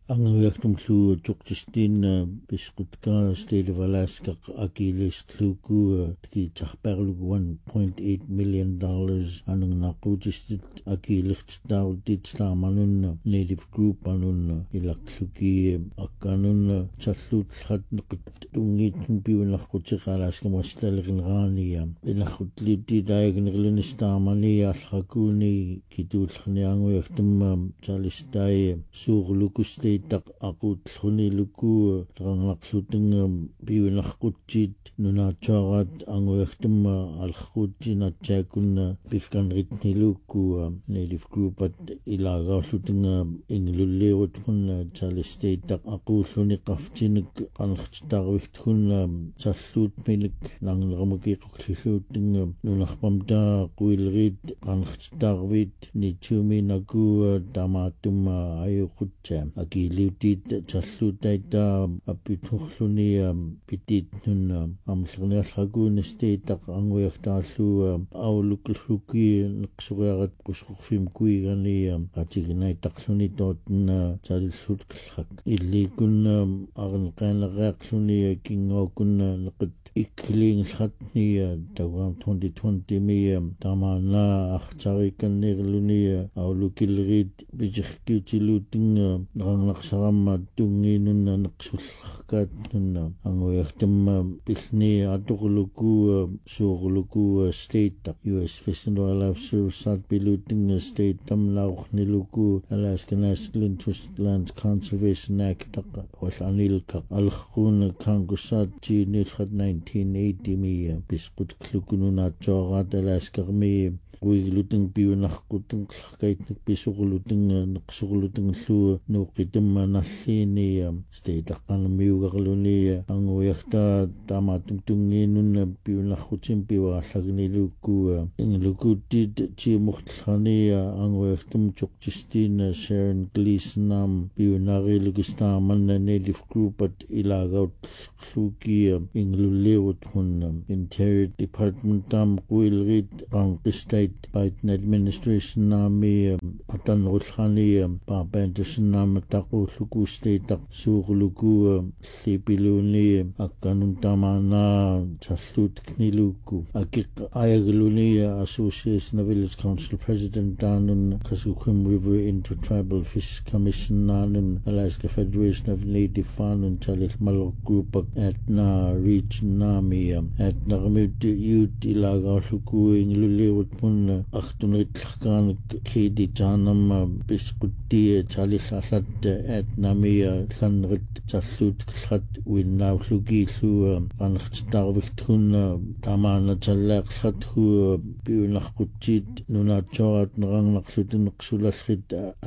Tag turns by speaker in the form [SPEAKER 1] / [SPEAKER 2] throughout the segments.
[SPEAKER 1] ангуяктумлуу тукчистиинна писқутка State of Alaska акилистлууку ки тарпарлугу $1.8 million анунгнақутистит акилертитаарутит стааманунна Native Group анунна иларлуки акканунна саллуутлхат неқит тунгиитн пиунарқутиқа Alaska масталеринраания инаррутлиутти таягнерлунистаамания аллракууни китууллерниангуяктумма талистай suurlukusteittaq aquutlunilukku teranglarlutengam piunarquttiit nunaatsuaraat anguertumma allerruuttinatsaakkunna pifkanritnilukku Native Group at ilaagaarlutenga inglulliirut hunna talisteittaq aquulluni qaftinik qanertitaarvigtunna salluutmilik nanglermukiqorlulluuttenga nunarpamta quileriit qanertitaarvit nituminaku tamaattumma ayuqutsa akiliutit salluutaita apitulluni pititnunna amlerniarlakuunisteittaq anguiartaallu aulukluki neqsuriarat qusqorfim kuigani qatiginaitaqluni tootna talillutkallak illikunna arneqaaneriaqluni kinngookunna neqit ikkliingillatni tawam 2020 mi tamana artarikannerluni aulukillerit bijirkiutiluutinga neranglarsaramma tungiinunna neqsullarkaatnunna anguiartamma pilni atoqluku suurluku state US Fish and Wildlife Service piluutinga state tamlaarniluku Alaska National Interest Lands Conservation Act wallanilka alquna kangusaat chiinillat 1980 mi pisqutklukununaatsuaraat Alaska-mi uigluteng piunarquteng qlarkaitnek pisuquluteng neqsuqulutenglluu nuuqitamma nalliini steitaqqanamiugarluni anguiarta taamaatum tungiinunna piunarqutim piuaallagniluukku inglukuttit tiimortlani anguiartum tuqtistiina Sharon Gleason piunarilukistaamanna Native Group at ilaagautluuki inglulliurut hunna Interior Department tam quilrit qanqistai Biden administration nami patanrullani paapeentussinnaama taqulluku steitaq suurluku llipiluni akkanun tamaana salluutkniluukku akiq ayagluni Association of Village Council President taanun Kasukum River Intertribal Fish Commission naanun Alaska Federation of Native Farnun talilmalor group atna region nami atna ramut youth ilaagaarluku inglulliurut ахтунритларкааник киди таанамма писқутти талиллаллат атнамия ханнерит таллууткаллат уиннаавлугииллуа qanертитаарвигтхунна тамаана таллаақллат ху пиунарқутсиит нунаатсораат нерангнарлутинеқсулаллит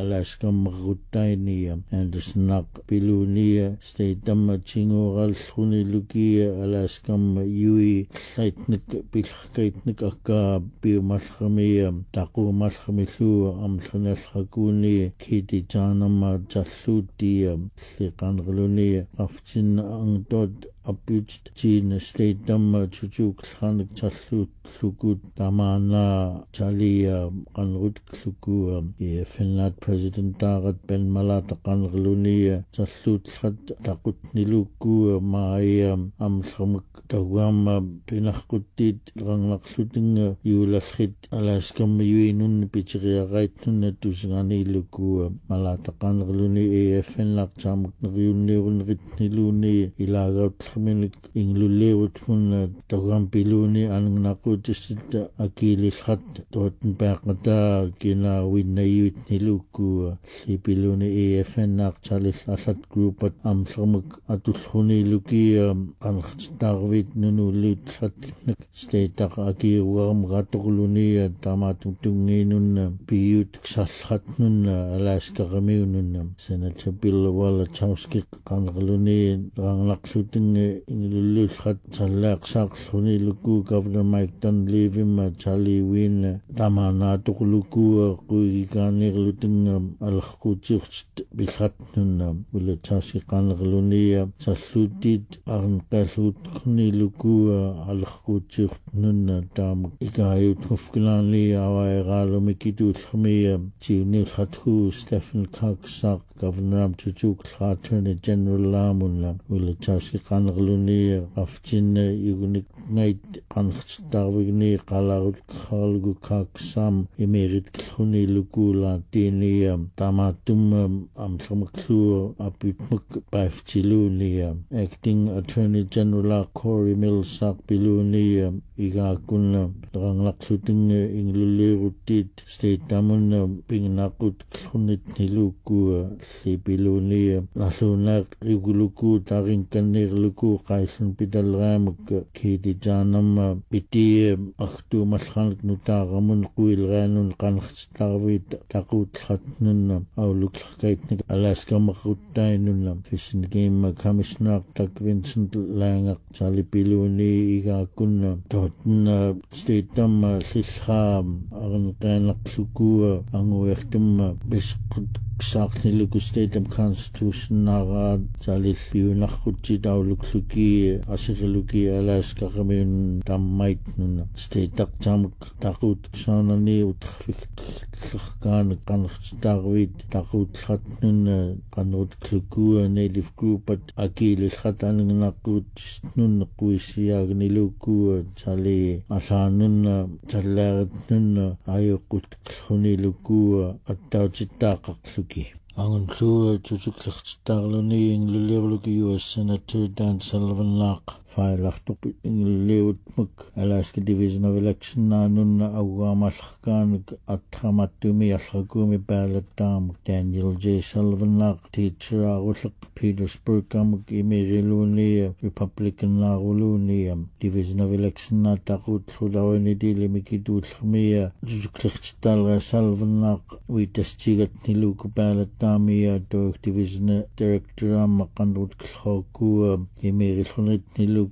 [SPEAKER 1] алааскаммерруттайния андерснаақ пилуния стейтамма тингуораллунилуки алааскамма юи лайтник пиллеркаитник аккаа малхамия тақумалхамиллуу амлханалхакууни кити таанамма таллуутия лиқанерлуни qaфтинна ангтот аппит тина стейтамма чучуклханик таллуутлукут тамаана талия qanrutklukua Finland president taarat ben malata qanrluni talluutlhat taqutnilukku maaya amlhamuk tawamma pinarquttit ranglarlutinga yuulallit Alaskam yuinun pichiriaqaitnunna tusinganilukku malata qanrluni Finland taamuk neriunniurunritniluni ilaagaut minik inglulliurut hunna tagampiluuni anngnaqutissit akilillrat tootn paaqata kina winnayuitnilukku lipiluuni EFN-naaqtalillallat groupat amlermuk atullhuniluki qanertitaarvit nunuulliutlatnik steitaq akiuaram ratorluni tamaatum tungiinunna piyuutksallatnunna Alaska-ramiununna Senator Bill Walachowski qanerluni ranglaqlutinga ingulullullrat sallaaqsaaqluniluku Governor Mike Dunleavy Charlie Wynne tamaanaatoqulukua quigikaaniqlutinga alarquutiurtit billatnunna ulataasiqaaneqlunia salluutit arnqalluutnilukua alarquutiurtnunna taamuk ikaayutngufkilaani awaiqaalumikituullmia tiuniullathu Stephen Coxsaq Governor Attorney General Laamunna ulataasiqaaneqlunia qaftinna yugunik ngait qanqtarvigni qalarut khalgu Coxsam emerit khuniluku tinia tamatum amsamaklua apitmuk paiftilunia Acting Attorney General Corey Millsap Bilunia igaakunna ranglaqlutinga ingluliruttit state tamunna pingnaqut khunit niluku lipilunia nallunaaq iguluku tarinkannerluku qaillun pitalraamuk kiti jaanamma piti artuumallanat nutaaramun quilraanun qanartarvit taquutlratnunna auluklaqaitnik alaskamarruttainunna Fish and Game Commissioner Doug Vincent Langaq talipiluni igaakunna totna state tamma lillqa arnqaanaqlukua anguertumma bisqut saaqniluku state constitution naraa talilliunarrutsit aulukluki asiriluki alaskaqamin tammaitnunna state taqtamuk taquut saanani utarfiklerkaan qanertarvit taquutlatnunna qanerutkluku native group at akilillqataaningnaaqquuttisnunna quissiaagniluku tali allaanunna tallaaritnunna ayuqqutkluniluku attautittaaqaqluki angunlua tutuklertitaarluni inglulirluki US Senator Dan Sullivan Laaq failartuq inglulliutmuk Alaska Division of Election naanunna augaamallaqaanik attramattuumi allrakuumi paalattaamuk Daniel J. Sullivan Laaq teacher aarulleq Petersburg amuk imeriluuni Republican laaruluuni Division of Election naataquutlulawani dilimikituullermia tutuklertitaalra Sullivan Laaq uitastigatniluku paalattaamia Doig Division Director amma qanrutklhookku imerilunitnilu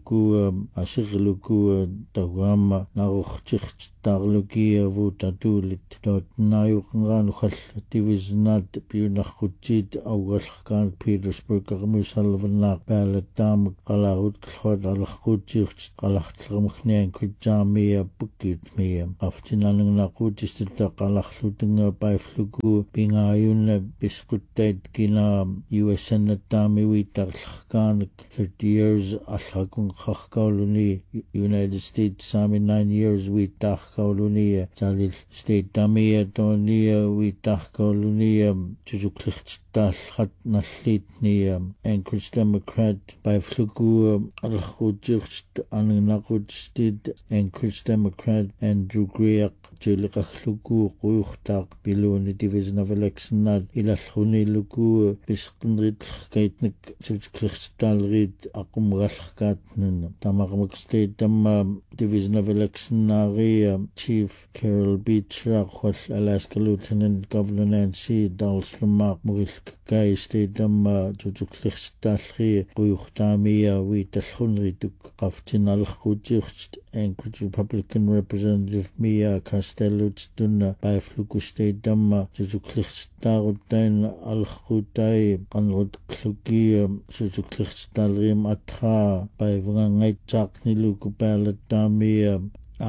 [SPEAKER 1] asirluku tawama narurtirtarluki vutatulit totnaayuqngaanu khall divisionat piunarrutsit augallerkaan Petersburg armusalvannaaq paalattaamuk qalarut klhot alarrutiurtit qalartlermugnian kutsaamia pukkitmia qaftinanngnaaqutistitta qalarlutinga paifluku pingaayunna bisquttait kina US Senataami uitarlerkaanik 30 years allakun qarqauluni United States Army 9 years uitarqauluni talil state tamia tonia uitarqauluni tutuklertitaallat nallitni Anchorage Democrat paifluku allarrutiurtit angnaqutsit Anchorage Democrat Andrew Greaq tuliqarluku quyurtaaq piluni Division of Election nat ilalluniluku bisqinritlerkaitnik tutuklertitaalrit aqumrallerkaatnunna tamarmak state tamma Division of Election naari Chief Carol Beecher khwal Alaska Lieutenant Governor Nancy Dalslumaaq murilkkai state tamma tutuklertitaalri quyurtaamia uitallunrituk qaftinallerrutiurtit Anchorage Republican Representative Mia Costello tunna paifluku state tamma tutuklertitaaruttaina allerrutai qanrutkluki tutuklertitaalrim atraa paivngangaitsaaqniluku paalattaamia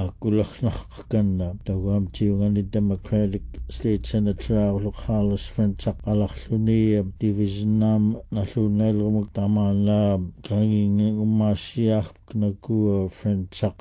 [SPEAKER 1] aqullarnarqkanna tawaamtiungani Democratic State Senator Carlos Frentzaq alarluni divisionam nallunailrumuk tamaala kanging ummaasiarpknaku Frentzaq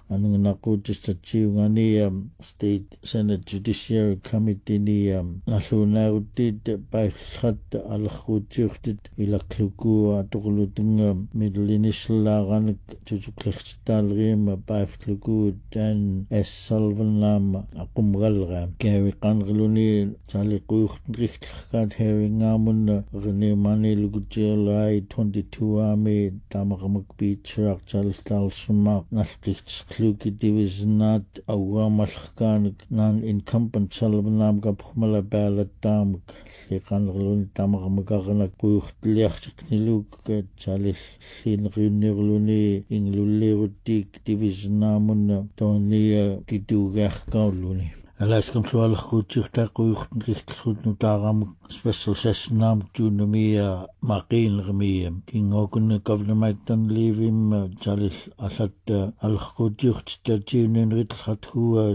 [SPEAKER 1] anungnaquutistatsiungani State Senate Judiciary Committee ni nallunaaruttit paillrat alarrutiurtit ilaqluku atoqulutunga middle initial laaqanik tutuklertitaalriima paifluku Dan S. Sullivan Lam aqumgalra Gary qanriluni taliquurtrichtlerkaat hearingaamunna riniumani lugujialai 22 Army tamaqamak Beecher talistar Charles Mark nalqitsqluki divisionaat awaamalqaanik non-incumbent salvanam kapxmala baalattaamik liqanerluni tamaqamakaarnak quyurtliarchiqniluk chalil liineriunniurluni inglulliiruttiik divisionaamunna tooni kituugaarkauluni Alaskam lualerruutiurtaa quyurtniliqtllut taaramuk special sessionam tuunumia maqiinermi kingokunna governor Mike Dunleavym chalil allat alerruutiurtitatiuninritlrathu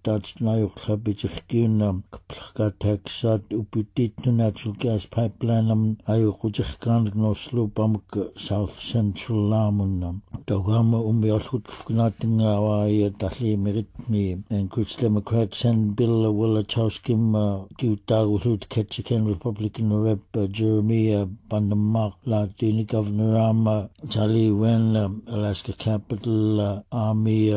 [SPEAKER 1] senattaatnaajorlapitirkiunna kaplaqaataaksaat uputtiitnu natural gas pipeline ajuqutiqkaarnik North South Central laamunna togama umiorlutfknaatinga awaia talliimiritmi Anchorage Democrats and Bill Wilichowskim kiutaagulut Ketchikan Republican Rep Jeremiah Bandamaq Latini Governor Charlie Wen Alaska Capital Army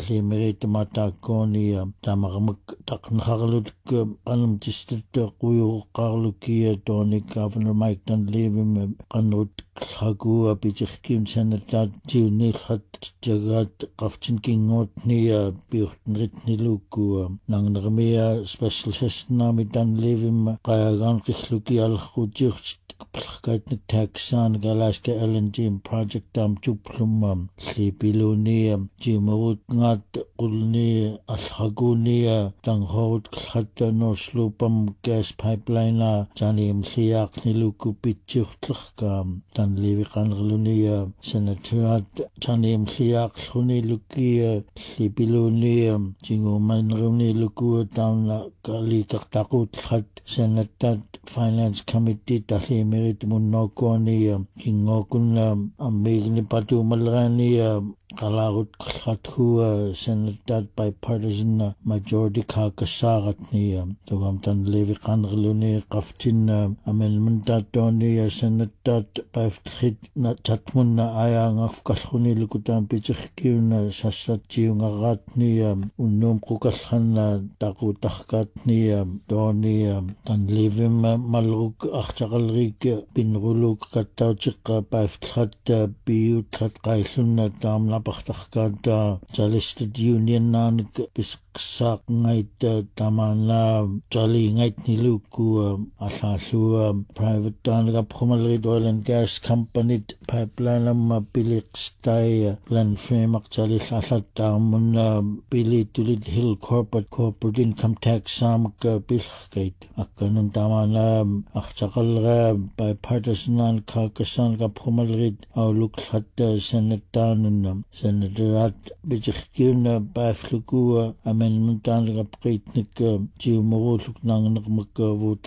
[SPEAKER 1] talliimiritamaataakkooni tamaqamak taqnaqarlut qanum district quyuqqarlukia tooni Governor Mike Dunleavym qanrut Hagu apitirkiun sanataat tiunilhat jagaat qaftin kingootnia piurtnritniluku nangnermia special sessionami Dunleavym qayagaan qilluki allerruutiurt kaplaqaatnik taaksaan Alaska LNG project juplum slipiluni jimerut ngaat qulni alhaguni tanghorut qhatta North gas pipeline janim liaqniluku pitjurtlerkaam Dunleavy qanerluni senatorat janim liaqluni luki slipiluni jingumainruni luku tauna kaliqartaqutlat senatat finance committee talliimirit munnokuani kingokunna ammigni patumalrani qalarut qlathu senatat bipartisan majority kaakasaaratni togam Dunleavy qanerluni qaftin amendmentatoni senatat paiftlhit tatmunna ayaangafqalluni lukutaan pitirkiuna sassatjiungaratni unnum qukallhanna taqutarkaatni tooni Dunleavym malruk artaqalrik pinruluk kattautiqqa paiftlhat piutlat qaillunna taamlapartarkaata chalisted union naanik pisqsaaqngait tamaana chaliingait niluku allaallu private taanigapqumalrit oil and gas company pipeline piliqstai Glenfreemaq chalil allattaarmunna pilitulit Hill corporate income tax saamak pilqait akkanun tamaana artaqalra bipartisan kaakasaan gapqumalrit auluqlatta senattaanunna senatorat bitirkiunna paafluku amendment taanigapqitnik jiumuruluk naangernermakka